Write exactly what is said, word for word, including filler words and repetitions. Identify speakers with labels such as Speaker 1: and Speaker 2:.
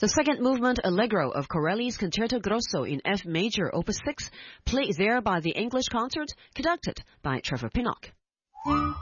Speaker 1: The second movement Allegro of Corelli's Concerto Grosso in F major, opus six, played there by the English Concert, conducted by Trevor Pinnock.